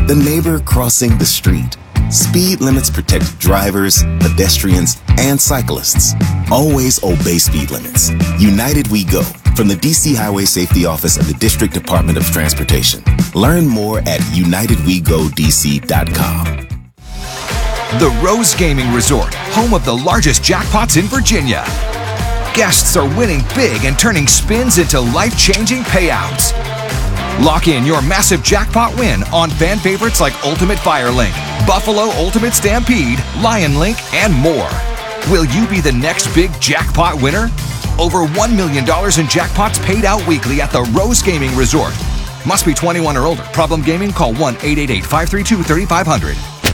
The neighbor crossing the street. Speed limits protect drivers, pedestrians, and cyclists. Always obey speed limits. United We Go, from the DC Highway Safety Office of the District Department of Transportation. Learn more at unitedwegodc.com. The Rose Gaming Resort, home of the largest jackpots in Virginia. Guests are winning big and turning spins into life-changing payouts. Lock in your massive jackpot win on fan favorites like Ultimate Firelink, Buffalo Ultimate Stampede, Lion Link, and more. Will you be the next big jackpot winner? Over $1 million in jackpots paid out weekly at the Rose Gaming Resort. Must be 21 or older. Problem gaming? Call 1-888-532-3500.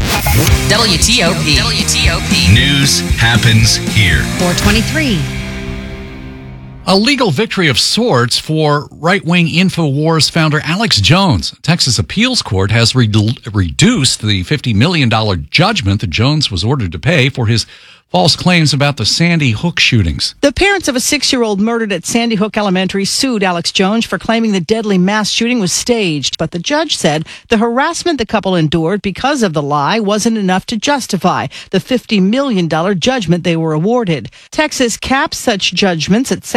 WTOP. News happens here. 423. A legal victory of sorts for right-wing InfoWars founder Alex Jones. A Texas appeals court has reduced the $50 million judgment that Jones was ordered to pay for his false claims about the Sandy Hook shootings. The parents of a 6-year-old murdered at Sandy Hook Elementary sued Alex Jones for claiming the deadly mass shooting was staged, but the judge said the harassment the couple endured because of the lie wasn't enough to justify the $50 million judgment they were awarded. Texas caps such judgments at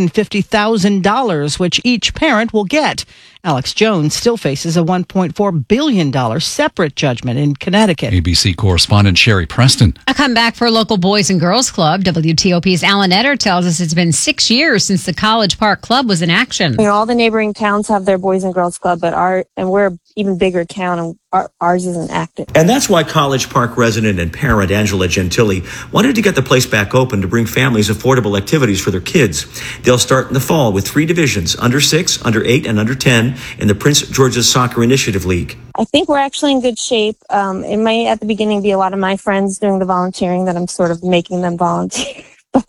$750,000, which each parent will get. Alex Jones still faces a $1.4 billion separate judgment in Connecticut. ABC correspondent Sherry Preston. A comeback for local Boys and Girls Club. WTOP's Alan Etter tells us it's been 6 years since the College Park Club was in action. You know, all the neighboring towns have their Boys and Girls Club, but we're an even bigger town, and ours isn't active. And that's why College Park resident and parent Angela Gentili wanted to get the place back open to bring families affordable activities for their kids. They'll start in the fall with 3 divisions, under 6, under 8, and under 10 in the Prince George's Soccer Initiative League. I think we're actually in good shape. It might at the beginning be a lot of my friends doing the volunteering that I'm sort of making them volunteer.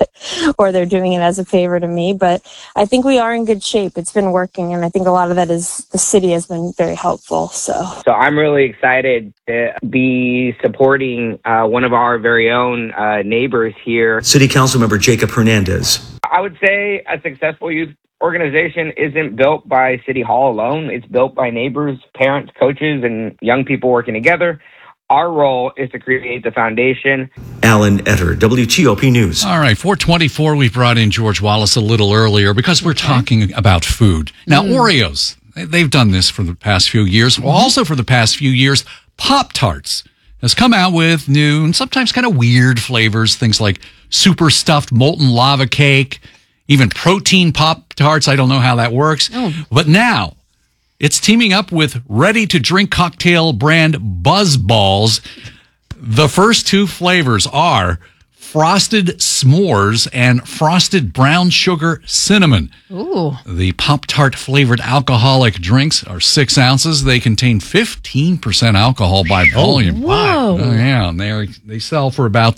Or they're doing it as a favor to me, but I think we are in good shape. It's been working, and I think a lot of that is the city has been very helpful. So I'm really excited to be supporting one of our very own neighbors here. City Council member Jacob Hernandez. I would say a successful youth organization isn't built by City Hall alone. It's built by neighbors, parents, coaches, and young people working together. Our role is to create the foundation. Alan Etter, WTOP News. All right, 424, we brought in George Wallace a little earlier because we're talking about food. Now, Oreos, they've done this for the past few years. Well, also for the past few years, Pop-Tarts has come out with new and sometimes kind of weird flavors, things like super stuffed molten lava cake, even protein Pop-Tarts. I don't know how that works. But now, it's teaming up with ready-to-drink cocktail brand Buzz Balls. The first 2 flavors are Frosted S'mores and Frosted Brown Sugar Cinnamon. Ooh. The Pop-Tart flavored alcoholic drinks are 6 ounces. They contain 15% alcohol by volume. Whoa. Oh, yeah. They sell for about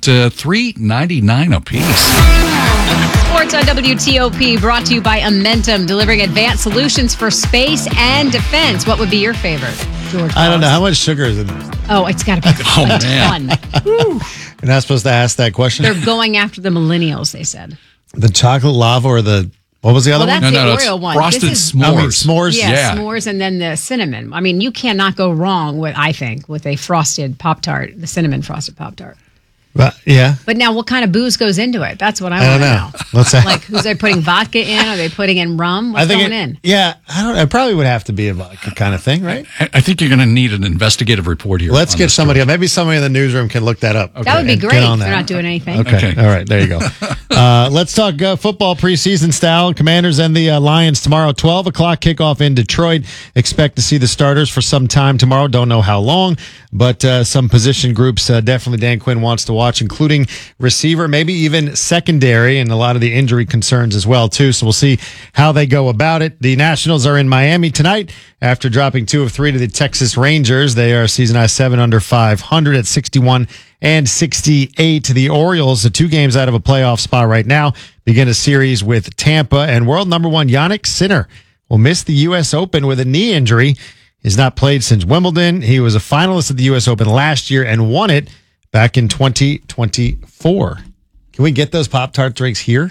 $3.99 a piece. Sports on WTOP, brought to you by Amentum, delivering advanced solutions for space and defense. What would be your favorite, George? I don't know. How much sugar is in this? Oh, it's got to be a ton. You're not supposed to ask that question. They're going after the millennials, they said. The chocolate lava or the... What was the other one? That's the Oreo one. Frosted S'mores. S'mores? Yeah, s'mores and then the cinnamon. I mean, you cannot go wrong with a frosted Pop-Tart, the cinnamon frosted Pop-Tart. Yeah. But now what kind of booze goes into it? That's what I want to know. What's that? Like, who's they putting vodka in? Are they putting in rum? What's going in? Yeah, I don't know. It probably would have to be a vodka kind of thing, right? I think you're going to need an investigative report here. Let's get somebody. Maybe somebody in the newsroom can look that up. Okay. That would be great if they're not doing anything. Okay. All right. There you go. Let's talk football preseason style. Commanders and the Lions tomorrow, 12 o'clock kickoff in Detroit. Expect to see the starters for some time tomorrow. Don't know how long, but some position groups definitely Dan Quinn wants to watch, including receiver, maybe even secondary, and a lot of the injury concerns as well, too. So we'll see how they go about it. The Nationals are in Miami tonight after dropping 2 of 3 to the Texas Rangers. They are season high 7 under 500 at 61 and 68. The Orioles, the 2 games out of a playoff spot right now, begin a series with Tampa, and world number 1 Jannik Sinner will miss the U.S. Open with a knee injury. He's not played since Wimbledon. He was a finalist at the U.S. Open last year and won it back in 2024. Can we get those Pop-Tart drinks here?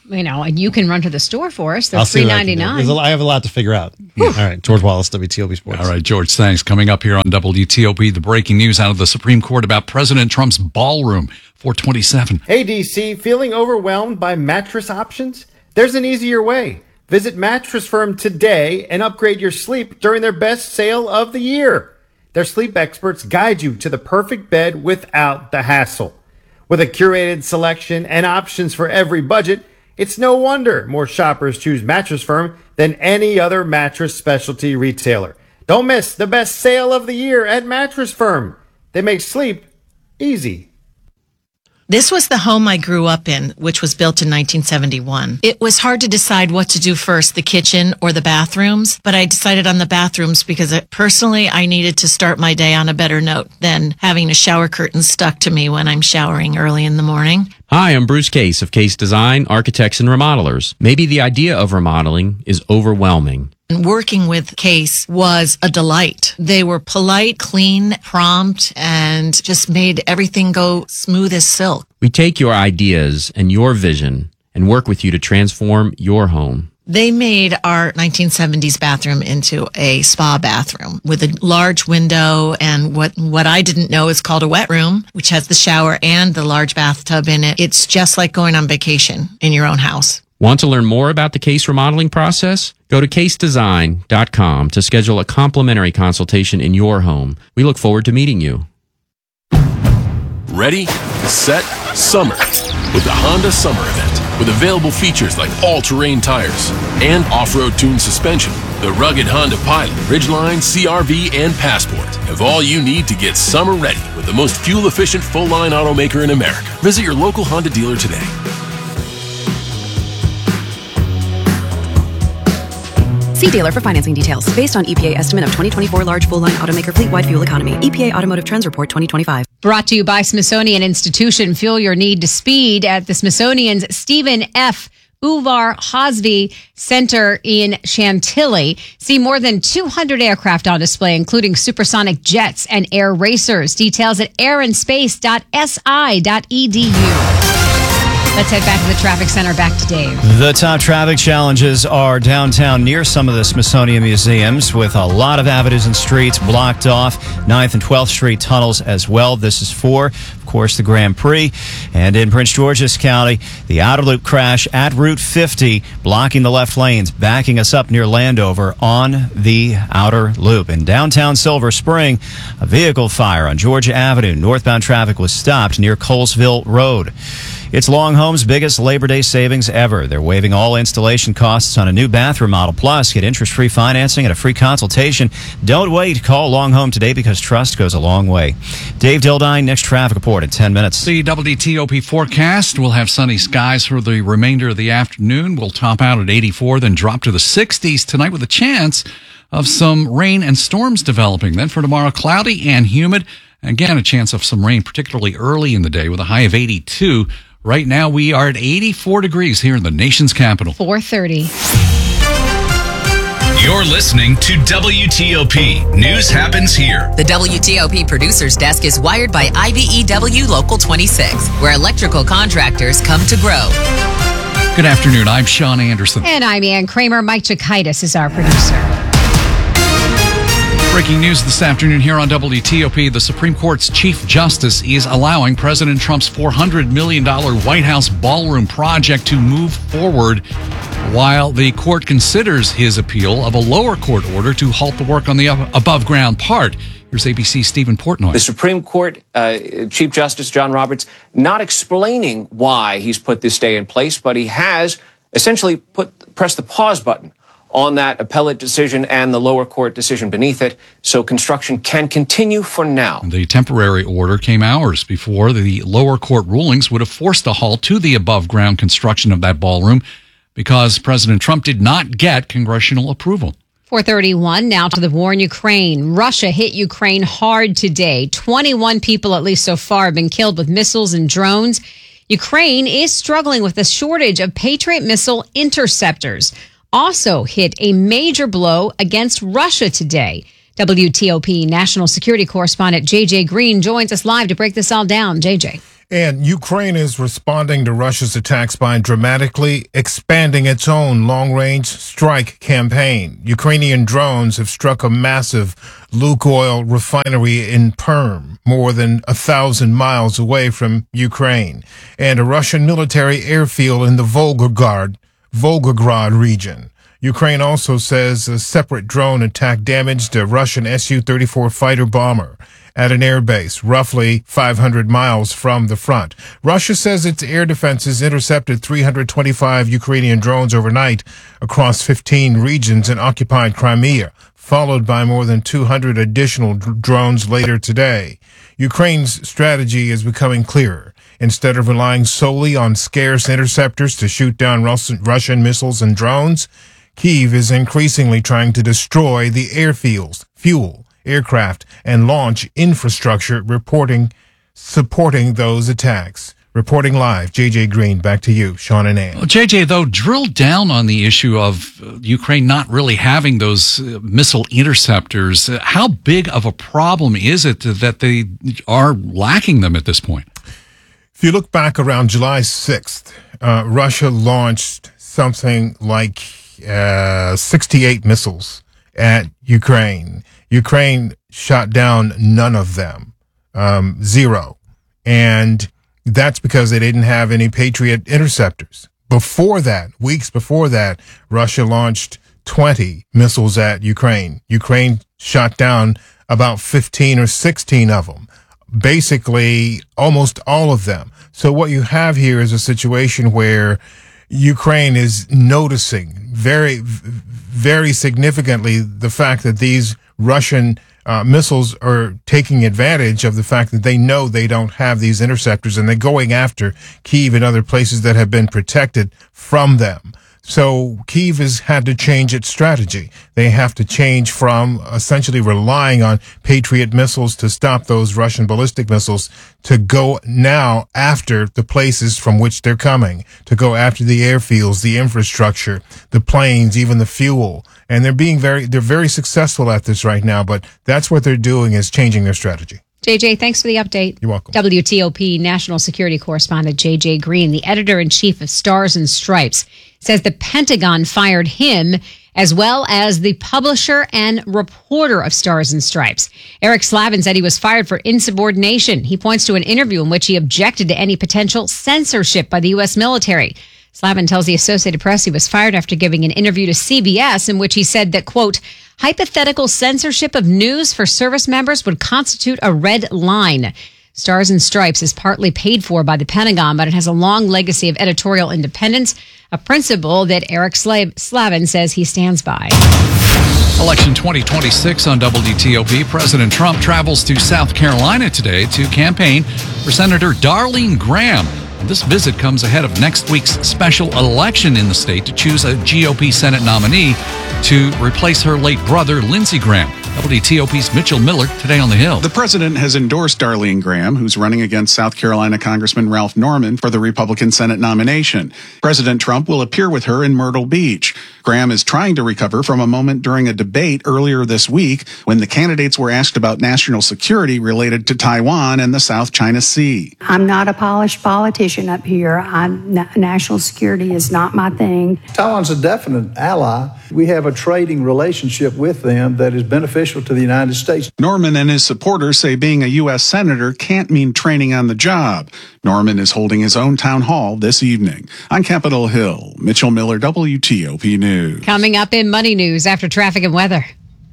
and you can run to the store for us. They're I'll see what I can do. $3.99. I have a lot to figure out. All right, George Wallace, WTOP Sports. All right, George, thanks. Coming up here on WTOP, the breaking news out of the Supreme Court about President Trump's ballroom, 427. Hey, DC, feeling overwhelmed by mattress options? There's an easier way. Visit Mattress Firm today and upgrade your sleep during their best sale of the year. Their sleep experts guide you to the perfect bed without the hassle. With a curated selection and options for every budget, it's no wonder more shoppers choose Mattress Firm than any other mattress specialty retailer. Don't miss the best sale of the year at Mattress Firm. They make sleep easy. This was the home I grew up in, which was built in 1971. It was hard to decide what to do first, the kitchen or the bathrooms, but I decided on the bathrooms because personally I needed to start my day on a better note than having a shower curtain stuck to me when I'm showering early in the morning. Hi, I'm Bruce Case of Case Design, Architects and Remodelers. Maybe the idea of remodeling is overwhelming. Working with Case was a delight. They were polite, clean, prompt, and just made everything go smooth as silk. We take your ideas and your vision and work with you to transform your home. They made our 1970s bathroom into a spa bathroom with a large window and what I didn't know is called a wet room, which has the shower and the large bathtub in it. It's just like going on vacation in your own house. Want to learn more about the Case remodeling process? Go to casedesign.com to schedule a complimentary consultation in your home. We look forward to meeting you. Ready, set, summer with the Honda Summer Event. With available features like all-terrain tires and off-road tuned suspension, the rugged Honda Pilot, Ridgeline, CR-V, and Passport have all you need to get summer ready with the most fuel-efficient full-line automaker in America. Visit your local Honda dealer today. See dealer for financing details. Based on EPA estimate of 2024 large full-line automaker fleet-wide fuel economy. EPA Automotive Trends Report 2025. Brought to you by Smithsonian Institution. Fuel your need to speed at the Smithsonian's Stephen F. Uvar Hosby Center in Chantilly. See more than 200 aircraft on display, including supersonic jets and air racers. Details at airandspace.si.edu. Let's head back to the traffic center. Back to Dave. The top traffic challenges are downtown near some of the Smithsonian museums, with a lot of avenues and streets blocked off. 9th and 12th Street tunnels as well. This is for, of course, the Grand Prix. And in Prince George's County, the outer loop crash at Route 50, blocking the left lanes, backing us up near Landover on the outer loop. In downtown Silver Spring, a vehicle fire on Georgia Avenue. Northbound traffic was stopped near Colesville Road. It's Long Home's biggest Labor Day savings ever. They're waiving all installation costs on a new bathroom model. Plus, get interest-free financing and a free consultation. Don't wait. Call Long Home today because trust goes a long way. Dave Dildine, next traffic report in 10 minutes. The WTOP forecast will have sunny skies for the remainder of the afternoon. We'll top out at 84, then drop to the 60s tonight with a chance of some rain and storms developing. Then for tomorrow, cloudy and humid. Again, a chance of some rain, particularly early in the day with a high of 82. Right now, we are at 84 degrees here in the nation's capital. 4:30. You're listening to WTOP. News happens here. The WTOP producer's desk is wired by IBEW Local 26, where electrical contractors come to grow. Good afternoon. I'm Sean Anderson. And I'm Ann Kramer. Mike Chikaitis is our producer. Breaking news this afternoon here on WTOP. The Supreme Court's Chief Justice is allowing President Trump's $400 million White House ballroom project to move forward while the court considers his appeal of a lower court order to halt the work on the above ground part. Here's ABC's Stephen Portnoy. The Supreme Court Chief Justice John Roberts not explaining why he's put this stay in place, but he has essentially pressed the pause button on that appellate decision and the lower court decision beneath it, so construction can continue for now. The temporary order came hours before the lower court rulings would have forced a halt to the above-ground construction of that ballroom because President Trump did not get congressional approval. 4:31, now to the war in Ukraine. Russia hit Ukraine hard today. 21 people, at least so far, have been killed with missiles and drones. Ukraine is struggling with a shortage of Patriot missile interceptors. Also hit a major blow against Russia today. WTOP national security correspondent JJ Green joins us live to break this all down. JJ. And Ukraine is responding to Russia's attacks by dramatically expanding its own long-range strike campaign. Ukrainian drones have struck a massive Lukoil refinery in Perm, more than 1,000 miles away from Ukraine, and a Russian military airfield in the Volgograd region. Ukraine also says a separate drone attack damaged a Russian Su-34 fighter bomber at an airbase roughly 500 miles from the front. Russia says its air defenses intercepted 325 Ukrainian drones overnight across 15 regions in occupied Crimea, followed by more than 200 additional drones later today. Ukraine's strategy is becoming clearer. Instead of relying solely on scarce interceptors to shoot down Russian missiles and drones, Kyiv is increasingly trying to destroy the airfields, fuel, aircraft, and launch infrastructure supporting those attacks. Reporting live, JJ Green, back to you, Sean and Ann. Well, JJ, though, drill down on the issue of Ukraine not really having those missile interceptors. How big of a problem is it that they are lacking them at this point? If you look back around July 6th, Russia launched something like 68 missiles at Ukraine. Ukraine shot down none of them, 0. And that's because they didn't have any Patriot interceptors. Before that, weeks before that, Russia launched 20 missiles at Ukraine. Ukraine shot down about 15 or 16 of them, basically almost all of them. So what you have here is a situation where Ukraine is noticing very, very significantly the fact that these Russian missiles are taking advantage of the fact that they know they don't have these interceptors, and they're going after Kyiv and other places that have been protected from them. So Kyiv has had to change its strategy. They have to change from essentially relying on Patriot missiles to stop those Russian ballistic missiles to go now after the places from which they're coming, to go after the airfields, the infrastructure, the planes, even the fuel. And they're very successful at this right now, but that's what they're doing, is changing their strategy. JJ, thanks for the update. You're welcome. WTOP national security correspondent JJ Green, the editor-in-chief of Stars and Stripes, says the Pentagon fired him as well as the publisher and reporter of Stars and Stripes. Eric Slavin said he was fired for insubordination. He points to an interview in which he objected to any potential censorship by the U.S. military. Slavin tells the Associated Press he was fired after giving an interview to CBS in which he said that, quote, hypothetical censorship of news for service members would constitute a red line. Stars and Stripes is partly paid for by the Pentagon, but it has a long legacy of editorial independence, a principle that Eric Slavin says he stands by. Election 2026 on WTOP. President Trump travels to South Carolina today to campaign for Senator Darlene Graham. This visit comes ahead of next week's special election in the state to choose a GOP Senate nominee to replace her late brother, Lindsey Graham. WTOP's Mitchell Miller today on the Hill. The president has endorsed Darlene Graham, who's running against South Carolina Congressman Ralph Norman for the Republican Senate nomination. President Trump will appear with her in Myrtle Beach. Graham is trying to recover from a moment during a debate earlier this week when the candidates were asked about national security related to Taiwan and the South China Sea. I'm not a polished politician up here. National security is not my thing. Taiwan's a definite ally. We have a trading relationship with them that is beneficial to the United States. Norman and his supporters say being a U.S. Senator can't mean training on the job. Norman is holding his own town hall this evening. On Capitol Hill, Mitchell Miller, WTOP News. Coming up in Money News after traffic and weather.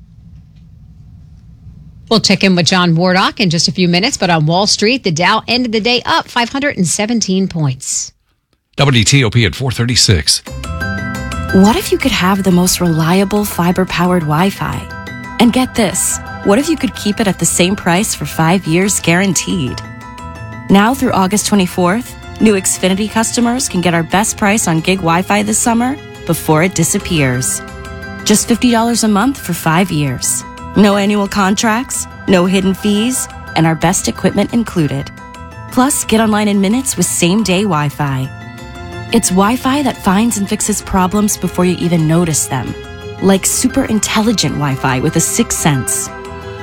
We'll check in with John Wardock in just a few minutes, but on Wall Street, the Dow ended the day up 517 points. WTOP at 436. What if you could have the most reliable fiber-powered Wi-Fi? And get this, what if you could keep it at the same price for 5 years guaranteed? Now through August 24th, new Xfinity customers can get our best price on gig Wi-Fi this summer before it disappears. Just $50 a month for 5 years. No annual contracts, no hidden fees, and our best equipment included. Plus, get online in minutes with same-day Wi-Fi. It's Wi-Fi that finds and fixes problems before you even notice them. Like super intelligent Wi-Fi with a 6th sense.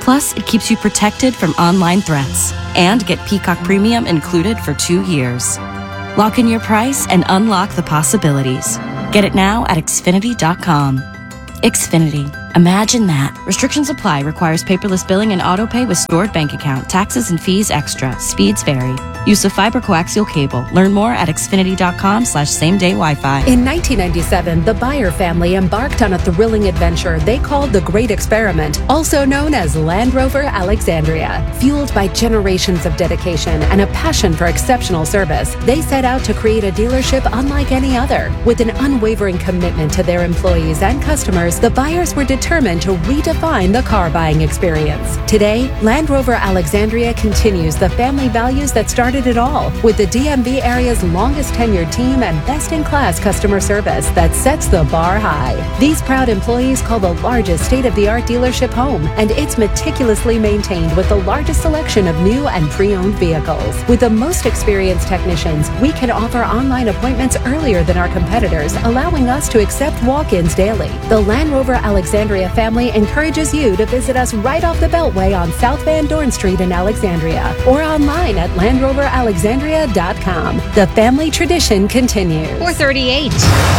Plus, it keeps you protected from online threats. And get Peacock Premium included for 2 years. Lock in your price and unlock the possibilities. Get it now at Xfinity.com. Xfinity. Imagine that. Restrictions apply. Requires paperless billing and autopay with stored bank account. Taxes and fees extra. Speeds vary. Use of fiber coaxial cable. Learn more at Xfinity.com/same-day Wi-Fi. In 1997, the Byer family embarked on a thrilling adventure they called the Great Experiment, also known as Land Rover Alexandria. Fueled by generations of dedication and a passion for exceptional service, they set out to create a dealership unlike any other. With an unwavering commitment to their employees and customers, the Byers were determined to redefine the car buying experience. Today, Land Rover Alexandria continues the family values that started it all, with the DMV area's longest tenured team and best-in-class customer service that sets the bar high. These proud employees call the largest state-of-the-art dealership home, and it's meticulously maintained with the largest selection of new and pre-owned vehicles. With the most experienced technicians, we can offer online appointments earlier than our competitors, allowing us to accept walk-ins daily. The Land Rover Alexandria family encourages you to visit us right off the Beltway on South Van Dorn Street in Alexandria, or online at LandRoverAlexandria.com. The family tradition continues. 4:38.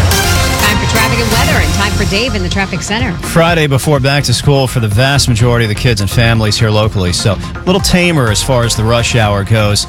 Time for traffic and weather, and time for Dave in the traffic center. Friday before back to school for the vast majority of the kids and families here locally. So a little tamer as far as the rush hour goes.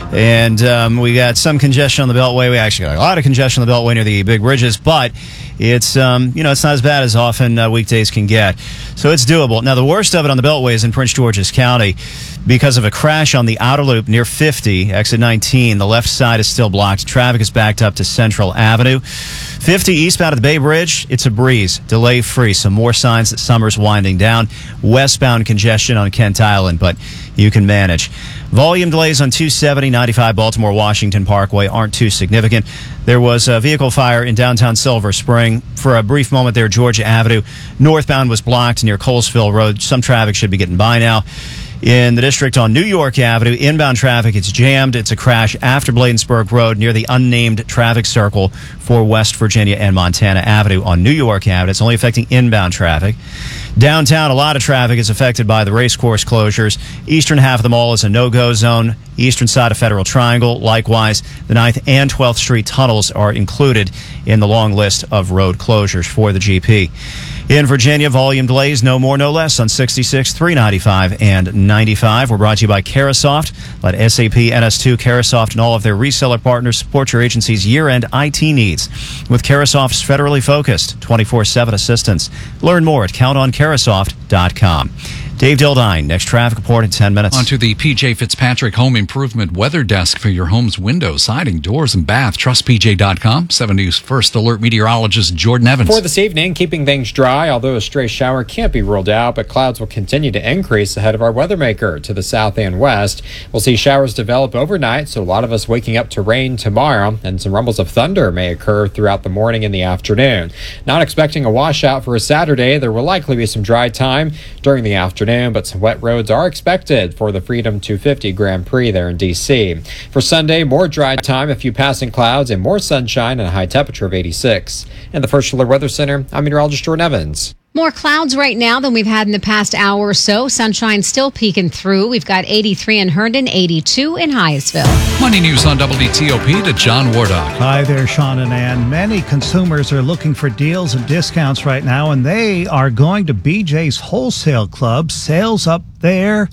And we got some congestion on the Beltway. We actually got a lot of congestion on the Beltway near the big bridges, but it's it's not as bad as often weekdays can get. So it's doable. Now, the worst of it on the Beltway is in Prince George's County because of a crash on the outer loop near 50, exit 19. The left side is still blocked. Traffic is backed up to Central Avenue. 50 eastbound at the Bay Bridge, it's a breeze, delay free. Some more signs that summer's winding down. Westbound congestion on Kent Island, but you can manage. Volume delays on 270, 95 Baltimore-Washington Parkway aren't too significant. There was a vehicle fire in downtown Silver Spring. For a brief moment there, Georgia Avenue northbound was blocked near Colesville Road. Some traffic should be getting by now. In the district on New York Avenue, inbound traffic, it's jammed. It's a crash after Bladensburg Road near the unnamed traffic circle for West Virginia and Montana Avenue on New York Avenue. It's only affecting inbound traffic. Downtown, a lot of traffic is affected by the race course closures. Eastern half of the mall is a no-go zone. Eastern side of Federal Triangle, likewise, the 9th and 12th Street tunnels are included in the long list of road closures for the GP. In Virginia, volume delays, no more, no less, on 66, 395, and 95. We're brought to you by Carasoft. Let SAP, NS2, Carasoft, and all of their reseller partners support your agency's year-end IT needs. With Carasoft's federally focused 24/7 assistance. Learn more at countoncarasoft.com. Dave Dildine, next traffic report in 10 minutes. On to the PJ Fitzpatrick Home Improvement Weather Desk for your home's windows, siding, doors, and bath. TrustPJ.com. 7 News First Alert meteorologist Jordan Evans. For this evening, keeping things dry, although a stray shower can't be ruled out, but clouds will continue to increase ahead of our weather maker to the south and west. We'll see showers develop overnight, so a lot of us waking up to rain tomorrow, and some rumbles of thunder may occur throughout the morning and the afternoon. Not expecting a washout for a Saturday. There will likely be some dry time during the afternoon, but some wet roads are expected for the Freedom 250 Grand Prix there in D.C. For Sunday, more dry time, a few passing clouds, and more sunshine and a high temperature of 86. In the First Alert Weather Center, I'm meteorologist Jordan Evans. More clouds right now than we've had in the past hour or so. Sunshine still peeking through. We've got 83 in Herndon, 82 in Hyattsville. Money News on WTOP to John Wardock. Hi there, Sean and Ann. Many consumers are looking for deals and discounts right now, and they are going to BJ's Wholesale Club. Sales up there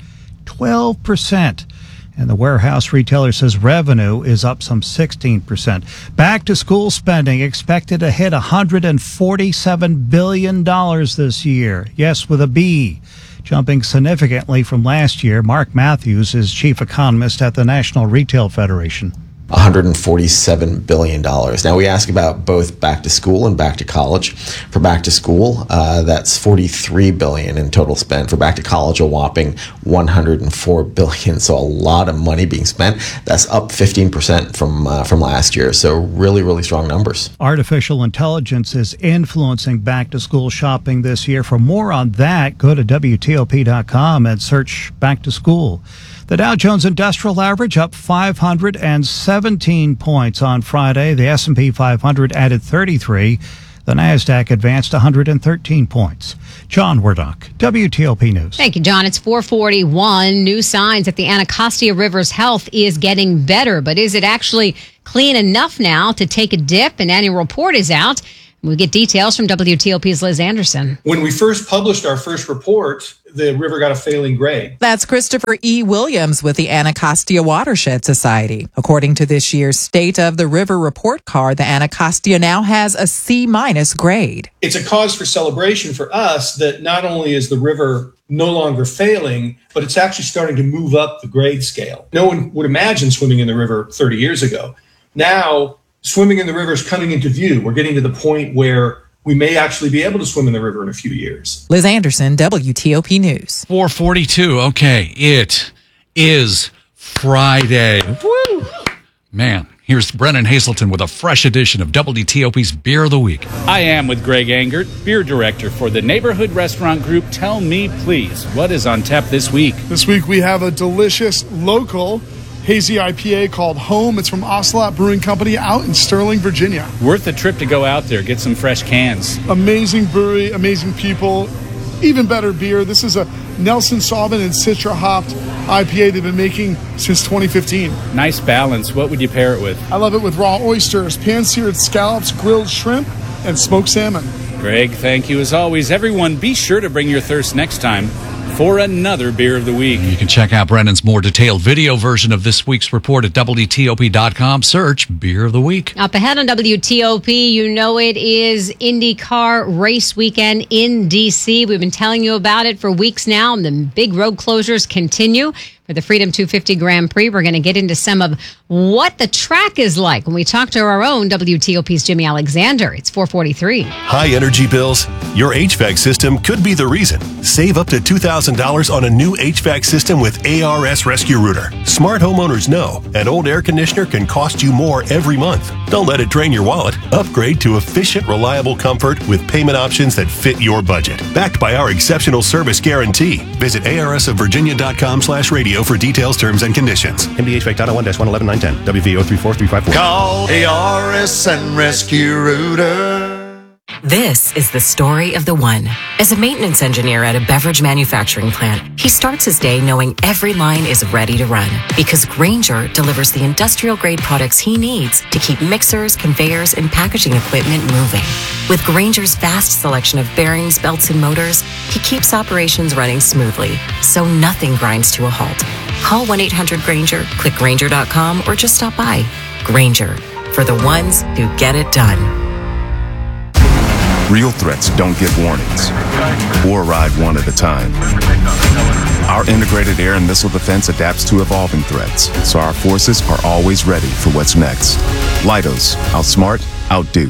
12%. And the warehouse retailer says revenue is up some 16%. Back to school spending expected to hit $147 billion this year. Yes, with a B. Jumping significantly from last year. Mark Matthews is chief economist at the National Retail Federation. $147 billion. Now we ask about both back to school and back to college. For back to school, that's $43 billion in total spend. For back to college, a whopping $104 billion. So a lot of money being spent. That's up 15% from last year. So really, really strong numbers. Artificial intelligence is influencing back to school shopping this year. For more on that, go to WTOP.com and search back to school. The Dow Jones Industrial Average up 517 points on Friday. The S&P 500 added 33. The NASDAQ advanced 113 points. John Wardock, WTOP News. Thank you, John. It's 441. New signs that the Anacostia River's health is getting better, but is it actually clean enough now to take a dip? An annual report is out. We get details from WTOP's Liz Anderson. When we first published our first report, the river got a failing grade. That's Christopher E. Williams with the Anacostia Watershed Society. According to this year's State of the River report card, the Anacostia now has a C- grade. It's a cause for celebration for us that not only is the river no longer failing, but it's actually starting to move up the grade scale. No one would imagine swimming in the river 30 years ago. Now, swimming in the river is coming into view. We're getting to the point where we may actually be able to swim in the river in a few years. Liz Anderson, WTOP News. 442. Okay, it is Friday. Woo! Man, here's Brennan Hazelton with a fresh edition of WTOP's Beer of the Week. I am with Greg Angert, beer director for the neighborhood restaurant group Tell Me Please. What is on tap this week? This week we have a delicious local hazy IPA called Home. It's from Ocelot Brewing Company out in Sterling, Virginia. Worth a trip to go out there, get some fresh cans. Amazing brewery, amazing people, even better beer. This is a Nelson Sauvin and Citra hopped IPA they've been making since 2015. Nice balance. What would you pair it with? I love it with raw oysters, pan-seared scallops, grilled shrimp, and smoked salmon. Greg, thank you as always. Everyone, be sure to bring your thirst next time for another Beer of the Week. You can check out Brennan's more detailed video version of this week's report at WTOP.com. Search Beer of the Week. Up ahead on WTOP, you know it is IndyCar race weekend in D.C. We've been telling you about it for weeks now, and the big road closures continue. For the Freedom 250 Grand Prix, we're going to get into some of what the track is like when we talk to our own WTOP's Jimmy Alexander. It's 443. High energy bills? Your HVAC system could be the reason. Save up to $2,000 on a new HVAC system with ARS Rescue Rooter. Smart homeowners know an old air conditioner can cost you more every month. Don't let it drain your wallet. Upgrade to efficient, reliable comfort with payment options that fit your budget. Backed by our exceptional service guarantee. Visit arsofvirginia.com/radio for details, terms, and conditions. MDHVAC Title 1-111910. WVO 34354. Call ARS and Rescue Rooter. This is the story of the one. As a maintenance engineer at a beverage manufacturing plant, he starts his day knowing every line is ready to run because Grainger delivers the industrial-grade products he needs to keep mixers, conveyors, and packaging equipment moving. With Grainger's vast selection of bearings, belts, and motors, he keeps operations running smoothly, so nothing grinds to a halt. Call 1-800-GRAINGER, click Grainger.com, or just stop by. Grainger, for the ones who get it done. Real threats don't get warnings or ride one at a time. Our integrated air and missile defense adapts to evolving threats, so our forces are always ready for what's next. Leidos, outsmart, outdo.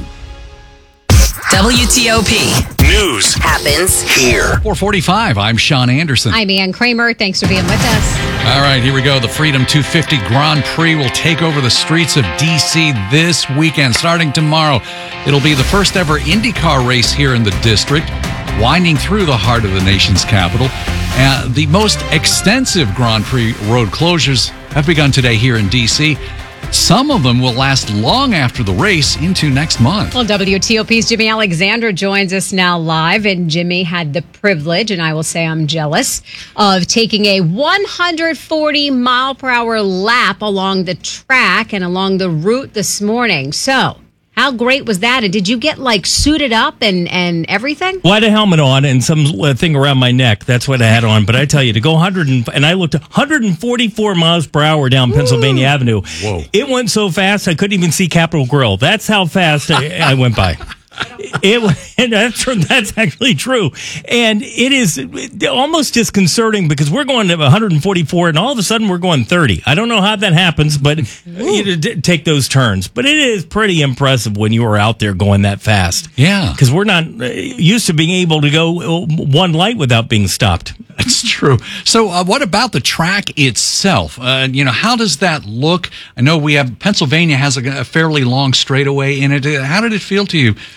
WTOP. News happens here. 445. I'm Sean Anderson. I'm Ann Kramer. Thanks for being with us. All right, here we go. The Freedom 250 Grand Prix will take over the streets of D.C. this weekend, starting tomorrow. It'll be the first ever IndyCar race here in the district, winding through the heart of the nation's capital. The most extensive Grand Prix road closures have begun today here in D.C. Some of them will last long after the race into next month. Well, WTOP's Jimmy Alexander joins us now live, and Jimmy had the privilege, and I will say I'm jealous, of taking a 140-mile-per-hour lap along the track and along the route this morning. So, how great was that? And did you get, suited up and everything? Well, I had a helmet on and some thing around my neck. That's what I had on. But I tell you, to go and I looked 144 miles per hour down Pennsylvania Avenue. Whoa. It went so fast, I couldn't even see Capitol Grill. That's how fast I went by. And that's actually true. And it is almost disconcerting because we're going to 144 and all of a sudden we're going 30. I don't know how that happens, but take those turns. But it is pretty impressive when you are out there going that fast. Yeah. Because we're not used to being able to go one light without being stopped. That's true. So what about the track itself? How does that look? I know Pennsylvania has a fairly long straightaway in it. How did it feel to you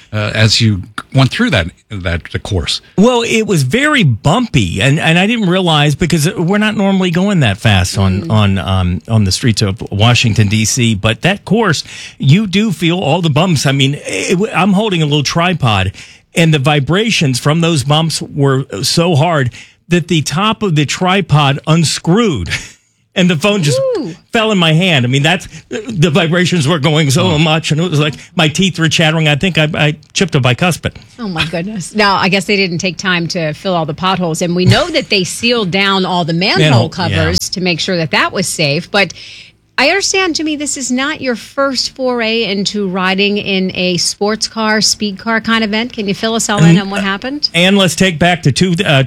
as you went through that course? Well, it was very bumpy, and I didn't realize, because we're not normally going that fast on the streets of Washington, D.C., but that course, you do feel all the bumps. I mean, I'm holding a little tripod, and the vibrations from those bumps were so hard that the top of the tripod unscrewed. And the phone just fell in my hand. I mean, the vibrations were going so much, and it was like my teeth were chattering. I think I chipped a bicuspid. Oh, my goodness. Now, I guess they didn't take time to fill all the potholes. And we know that they sealed down all the manhole covers to make sure that was safe. But I understand, Jimmy, this is not your first foray into riding in a sports car, speed car kind of event. Can you fill us all in on what happened? And let's take back to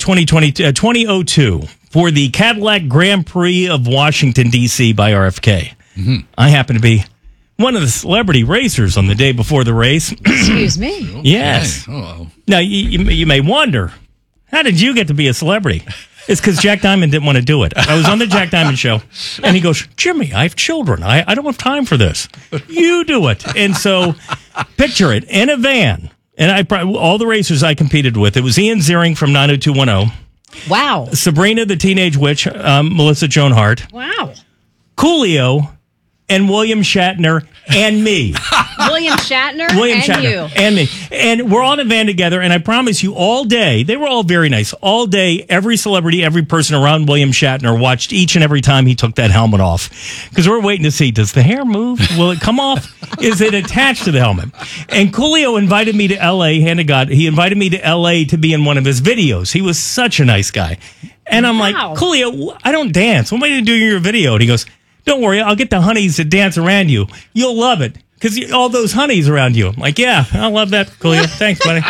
2002. For the Cadillac Grand Prix of Washington, D.C. by RFK. Mm-hmm. I happen to be one of the celebrity racers on the day before the race. Excuse me? Yes. Oh. Now, you may wonder, how did you get to be a celebrity? It's because Jack Diamond didn't want to do it. I was on the Jack Diamond show, and he goes, Jimmy, I have children. I don't have time for this. You do it. And so, picture it, in a van. And all the racers I competed with, it was Ian Ziering from 90210. Wow. Sabrina the Teenage Witch, Melissa Joan Hart. Wow. Coolio and William Shatner and me. William Shatner you. And me. And we're all in a van together, and I promise you, all day, they were all very nice. All day, every celebrity, every person around William Shatner watched each and every time he took that helmet off. Because we're waiting to see, does the hair move? Will it come off? Is it attached to the helmet? And Coolio invited me to L.A., hand to God, he invited me to L.A. to be in one of his videos. He was such a nice guy. And I'm like, Coolio, I don't dance. What am I going to do in your video? And he goes, don't worry, I'll get the honeys to dance around you. You'll love it. Because all those honeys around you. I'm like, yeah, I love that, Coolio. Thanks, buddy.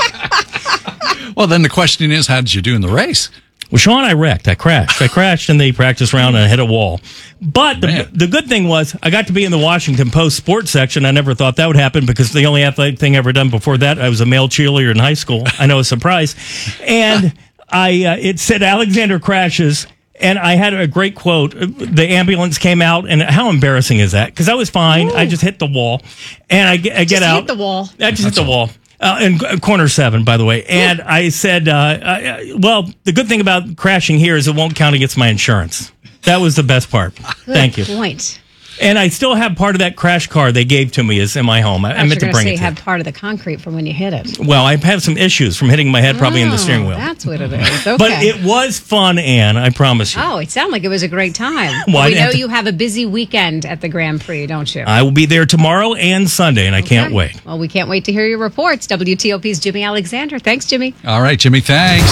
Well, then the question is, how did you do in the race? Well, Sean, I wrecked. I crashed in the practice round and I hit a wall. But the good thing was I got to be in the Washington Post sports section. I never thought that would happen because the only athletic thing I ever done before that, I was a male cheerleader in high school. I know, a surprise. And it said Alexander crashes. And I had a great quote. The ambulance came out, and how embarrassing is that? Because I was fine. Ooh. I just hit the wall, and I get out. Hit the wall. I just hit the wall. In corner 7, by the way. And Ooh. I said, well, the good thing about crashing here is it won't count against my insurance. That was the best part. Thank you. Point. And I still have part of that crash car they gave to me is in my home. I meant to bring it. You have part of the concrete from when you hit it. Well, I have some issues from hitting my head probably in the steering wheel. That's what it is. Okay. But it was fun, Ann, I promise you. Oh, it sounded like it was a great time. Well, we know you have a busy weekend at the Grand Prix, don't you? I will be there tomorrow and Sunday, and I can't wait. Well, we can't wait to hear your reports. WTOP's Jimmy Alexander. Thanks, Jimmy. All right, Jimmy, thanks.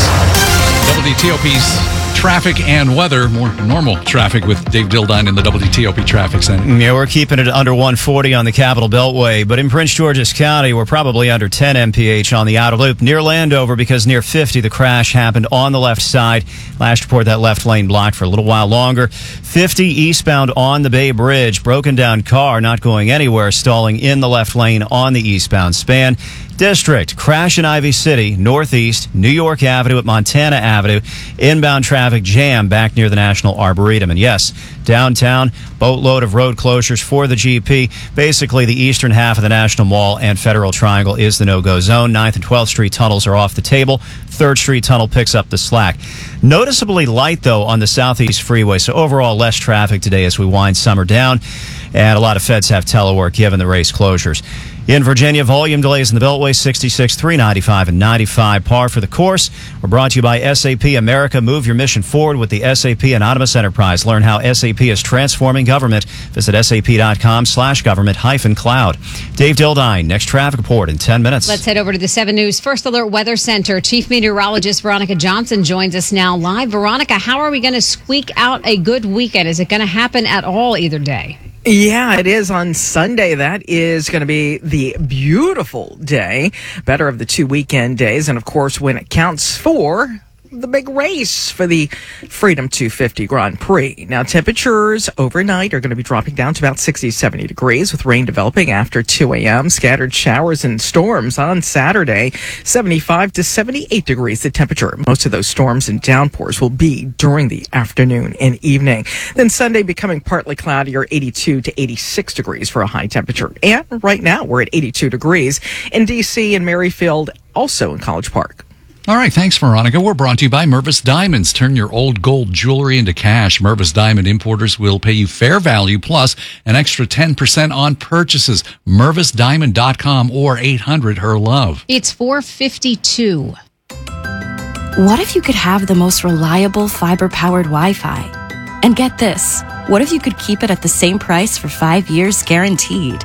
WTOP's traffic and weather, more normal traffic with Dave Dildine in the WTOP Traffic Center. Yeah, we're keeping it under 140 on the Capitol Beltway, but in Prince George's County, we're probably under 10 mph on the outer loop near Landover because near 50, the crash happened on the left side. Last report, that left lane blocked for a little while longer. 50 eastbound on the Bay Bridge, broken down car not going anywhere, stalling in the left lane on the eastbound span. District, crash in Ivy City, northeast, New York Avenue at Montana Avenue. Inbound traffic jam back near the National Arboretum. And yes, downtown, boatload of road closures for the GP. Basically, the eastern half of the National Mall and Federal Triangle is the no-go zone. 9th and 12th Street tunnels are off the table. 3rd Street tunnel picks up the slack. Noticeably light, though, on the Southeast Freeway. So overall, less traffic today as we wind summer down. And a lot of feds have telework given the race closures. In Virginia, volume delays in the Beltway, 66, 395, and 95 par for the course. We're brought to you by SAP America. Move your mission forward with the SAP Anonymous Enterprise. Learn how SAP is transforming government. Visit sap.com/government-cloud. Dave Dildine, next traffic report in 10 minutes. Let's head over to the 7 News First Alert Weather Center. Chief Meteorologist Veronica Johnson joins us now live. Veronica, how are we going to squeak out a good weekend? Is it going to happen at all either day? Yeah, it is on Sunday. That is going to be the beautiful day, better of the 2 weekend days. And of course, when it counts for the big race for the Freedom 250 Grand Prix. Now, temperatures overnight are going to be dropping down to about 60, 70 degrees with rain developing after 2 a.m. Scattered showers and storms on Saturday, 75 to 78 degrees the temperature. Most of those storms and downpours will be during the afternoon and evening. Then Sunday becoming partly cloudier, 82 to 86 degrees for a high temperature. And right now we're at 82 degrees in D.C. and Merrifield, also in College Park. All right, thanks, Veronica. We're brought to you by Mervis Diamonds. Turn your old gold jewelry into cash. Mervis Diamond Importers will pay you fair value plus an extra 10% on purchases. MervisDiamond.com or 800-HER-LOVE. It's 4:52. What if you could have the most reliable fiber-powered Wi-Fi? And get this, what if you could keep it at the same price for 5 years guaranteed?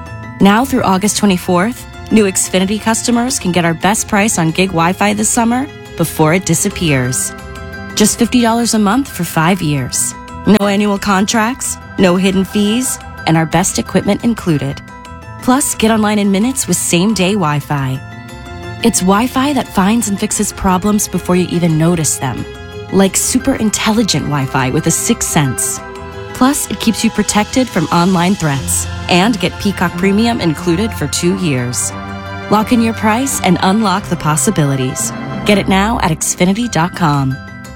Now through August 24th, new Xfinity customers can get our best price on gig Wi-Fi this summer before it disappears. Just $50 a month for 5 years. No annual contracts, no hidden fees, and our best equipment included. Plus, get online in minutes with same-day Wi-Fi. It's Wi-Fi that finds and fixes problems before you even notice them. Like super intelligent Wi-Fi with a sixth sense. Plus, it keeps you protected from online threats. And get Peacock Premium included for 2 years. Lock in your price and unlock the possibilities. Get it now at Xfinity.com.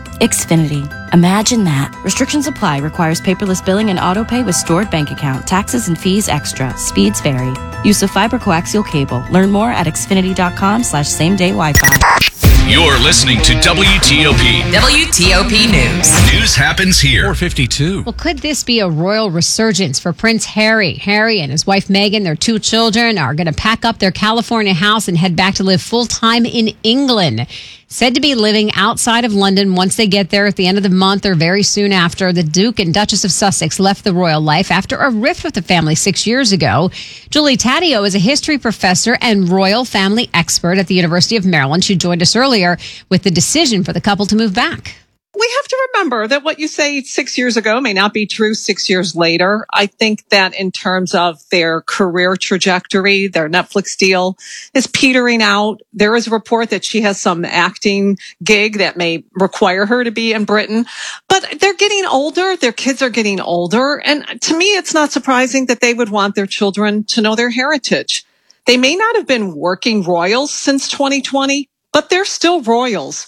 Xfinity. Imagine that. Restrictions apply. Requires paperless billing and auto pay with stored bank account. Taxes and fees extra. Speeds vary. Use of fiber coaxial cable. Learn more at Xfinity.com/same-day Wi-Fi. You're listening to WTOP. WTOP News. News happens here. 4:52. Well, could this be a royal resurgence for Prince Harry? Harry and his wife Meghan, their 2 children, are going to pack up their California house and head back to live full-time in England. Said to be living outside of London once they get there at the end of the month or very soon after. The Duke and Duchess of Sussex left the royal life after a rift with the family 6 years ago. Julie Taddeo is a history professor and royal family expert at the University of Maryland. She joined us earlier with the decision for the couple to move back. We have to remember that what you say 6 years ago may not be true 6 years later. I think that in terms of their career trajectory, their Netflix deal is petering out. There is a report that she has some acting gig that may require her to be in Britain, but they're getting older. Their kids are getting older. And to me, it's not surprising that they would want their children to know their heritage. They may not have been working royals since 2020, but they're still royals.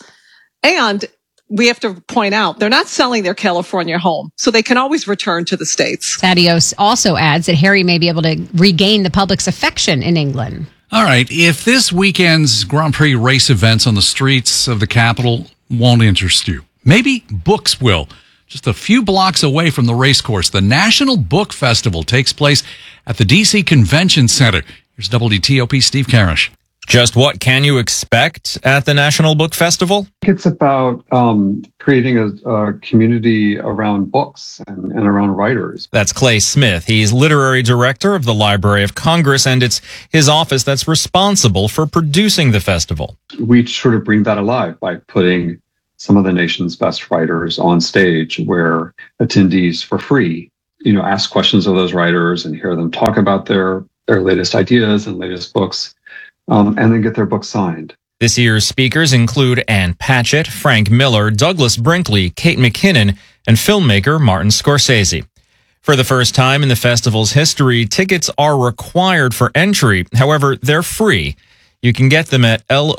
And we have to point out, they're not selling their California home, so they can always return to the States. Thaddeus also adds that Harry may be able to regain the public's affection in England. All right, if this weekend's Grand Prix race events on the streets of the capital won't interest you, maybe books will. Just a few blocks away from the race course, the National Book Festival takes place at the D.C. Convention Center. Here's WTOP Steve Karish. Just what can you expect at the National Book Festival? It's about creating a community around books and around writers. That's Clay Smith. He's literary director of the Library of Congress, and it's his office that's responsible for producing the festival. We sort of bring that alive by putting some of the nation's best writers on stage where attendees for free, ask questions of those writers and hear them talk about their latest ideas and latest books. And then get their book signed. This year's speakers include Ann Patchett, Frank Miller, Douglas Brinkley, Kate McKinnon, and filmmaker Martin Scorsese. For the first time in the festival's history, tickets are required for entry. However, they're free. You can get them at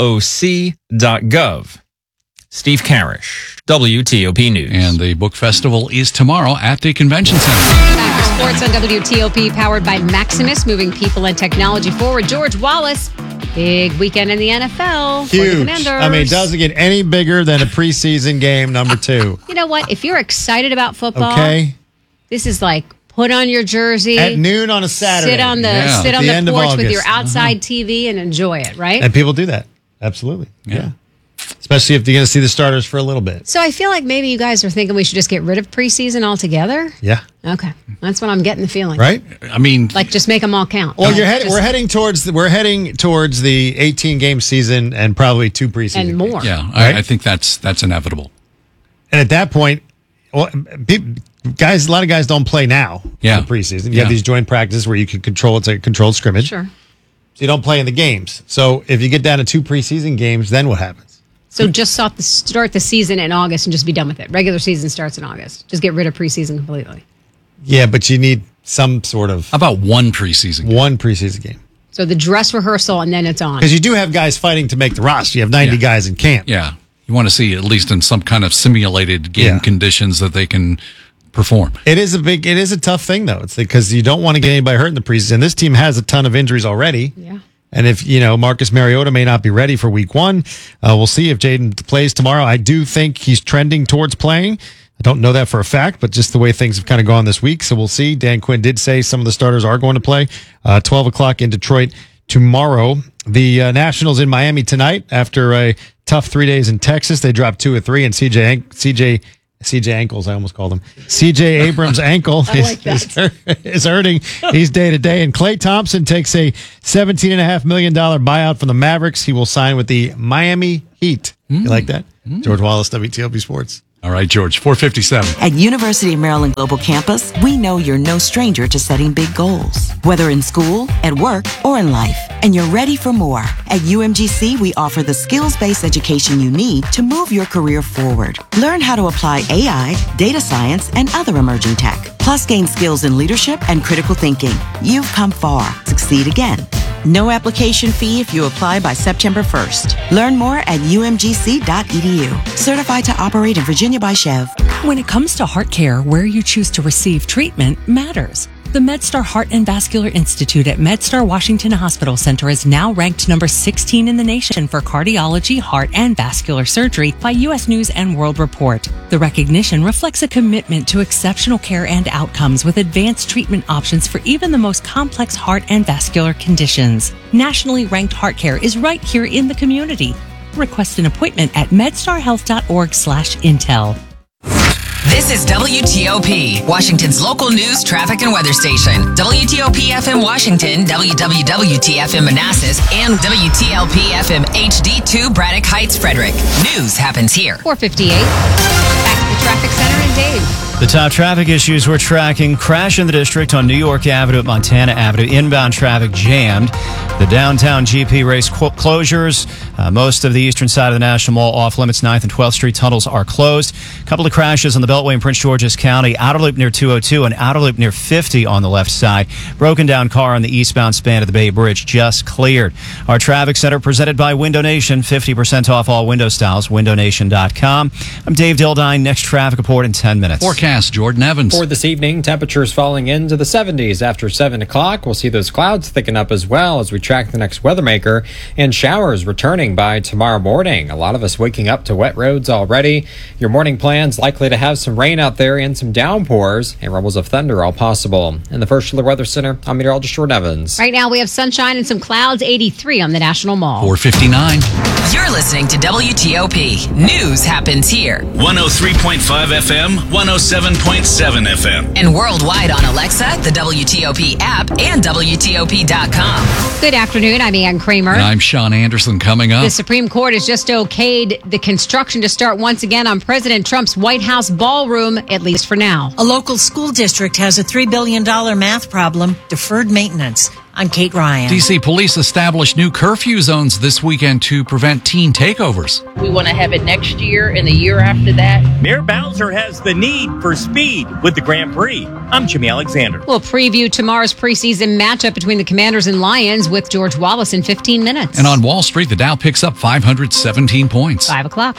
loc.gov. Steve Karish, WTOP News. And the book festival is tomorrow at the Convention Center. Back to sports on WTOP, powered by Maximus, moving people and technology forward. George Wallace, big weekend in the NFL. For the Huge. Commanders. I mean, it doesn't get any bigger than a preseason game number 2. You know what? If you're excited about football, Okay. This is like put on your jersey At noon on a Saturday. sit on the end of porch with August. your outside TV and enjoy it, right? And people do that. Absolutely. Yeah. Especially if you're going to see the starters for a little bit. So I feel like maybe you guys are thinking we should just get rid of preseason altogether. Yeah. Okay, that's what I'm getting the feeling. Right? I mean, like just make them all count. Well, we're heading towards the 18 game season and probably 2 preseason and more. Yeah, right? I think that's inevitable. And at that point, a lot of guys don't play now. Yeah. In the preseason. You have these joint practices where you can control. It's a controlled scrimmage. Sure. So you don't play in the games. So if you get down to 2 preseason games, then what happens? So just start the season in August and just be done with it. Regular season starts in August. Just get rid of preseason completely. Yeah, but you need some sort of... How about one preseason game? So the dress rehearsal and then it's on. Because you do have guys fighting to make the roster. You have 90 guys in camp. Yeah. You want to see at least in some kind of simulated game conditions that they can perform. It is a tough thing, though. It's because you don't want to get anybody hurt in the preseason. This team has a ton of injuries already. Yeah. And if, Marcus Mariota may not be ready for week 1, we'll see if Jaden plays tomorrow. I do think he's trending towards playing. I don't know that for a fact, but just the way things have kind of gone this week. So we'll see. Dan Quinn did say some of the starters are going to play. 12 o'clock in Detroit tomorrow. The Nationals in Miami tonight after a tough 3 days in Texas. They dropped 2 of 3, and CJ ankles, I almost called him. CJ Abrams' ankle is hurting. He's day to day. And Klay Thompson takes a $17.5 million buyout from the Mavericks. He will sign with the Miami Heat. You like that? George Wallace, WTOP Sports. All right, George, 4:57. At University of Maryland Global Campus, we know you're no stranger to setting big goals, whether in school, at work, or in life. And you're ready for more. At UMGC, we offer the skills-based education you need to move your career forward. Learn how to apply AI, data science, and other emerging tech. Plus, gain skills in leadership and critical thinking. You've come far. Succeed again. No application fee if you apply by September 1st. Learn more at umgc.edu. Certified to operate in Virginia by Chev. When it comes to heart care, where you choose to receive treatment matters. The MedStar Heart and Vascular Institute at MedStar Washington Hospital Center is now ranked number 16 in the nation for cardiology, heart, and vascular surgery by U.S. News and World Report. The recognition reflects a commitment to exceptional care and outcomes with advanced treatment options for even the most complex heart and vascular conditions. Nationally ranked heart care is right here in the community. Request an appointment at medstarhealth.org/intel. This is WTOP, Washington's local news, traffic, and weather station. WTOP FM Washington, WWWT FM Manassas, and WTLP FM HD2 Braddock Heights, Frederick. News happens here. 4:58. Back to the traffic center and Dave. The top traffic issues we're tracking: crash in the district on New York Avenue at Montana Avenue. Inbound traffic jammed. The downtown GP race closures. Most of the eastern side of the National Mall off limits. 9th and 12th Street tunnels are closed. A couple of crashes on the Beltway in Prince George's County. Outer loop near 202 and outer loop near 50 on the left side. Broken down car on the eastbound span of the Bay Bridge just cleared. Our traffic center presented by Window Nation. 50% off all window styles. WindowNation.com. I'm Dave Dildine. Next traffic report in 10 minutes. Forecast, Jordan Evans. For this evening, temperatures falling into the 70s after 7 o'clock. We'll see those clouds thicken up as well as we track the next weather maker, and showers returning by tomorrow morning. A lot of us waking up to wet roads already. Your morning plans likely to have some rain out there and some downpours and rumbles of thunder all possible. In the First Alert Weather Center, I'm meteorologist Jordan Evans. Right now we have sunshine and some clouds, 83 on the National Mall. 4:59. You're listening to WTOP. News happens here. 103.5 FM, 107.7 FM. And worldwide on Alexa, the WTOP app, and WTOP.com. Good afternoon. I'm Ann Kramer. And I'm Sean Anderson. Coming up, the Supreme Court has just okayed the construction to start once again on President Trump's White House ballroom, at least for now. A local school district has a $3 billion math problem, deferred maintenance. I'm Kate Ryan. D.C. police established new curfew zones this weekend to prevent teen takeovers. We want to have it next year and the year after that. Mayor Bowser has the need for speed with the Grand Prix. I'm Jimmy Alexander. We'll preview tomorrow's preseason matchup between the Commanders and Lions with George Wallace in 15 minutes. And on Wall Street, the Dow picks up 517 points. 5 o'clock.